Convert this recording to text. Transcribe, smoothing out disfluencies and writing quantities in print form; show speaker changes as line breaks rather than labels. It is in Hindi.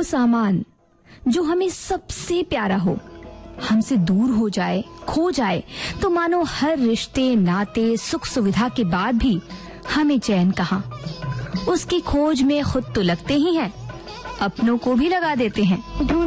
सामान जो हमें सबसे प्यारा हो हमसे दूर हो जाए, खो जाए, तो मानो हर रिश्ते, नाते, सुख सुविधा के बाद भी हमें चैन कहाँ। उसकी खोज में खुद तो लगते ही हैं, अपनों को भी लगा देते हैं।